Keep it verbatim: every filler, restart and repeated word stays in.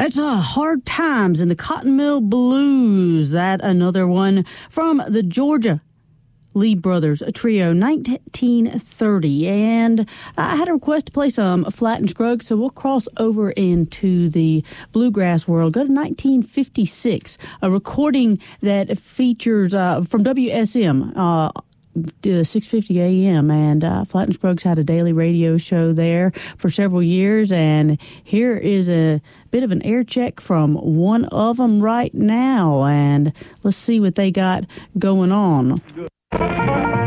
That's uh, Hard Times in the Cotton Mill Blues. That another one from the Georgia Lee Brothers Trio, nineteen thirty. And I had a request to play some Flatt and Scruggs, so we'll cross over into the bluegrass world. Go to nineteen fifty-six, a recording that features uh, from W S M, uh, six fifty A M, and uh, Flatt and Scruggs had a daily radio show there for several years, and here is a bit of an air check from one of them right now, and let's see what they got going on. Good.